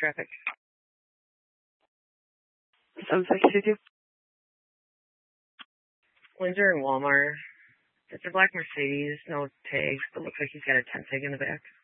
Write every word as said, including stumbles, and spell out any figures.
traffic. seven sixty-two. Windsor and Walmart. It's a black Mercedes, no tags, but looks like he's got a tent tag in the back.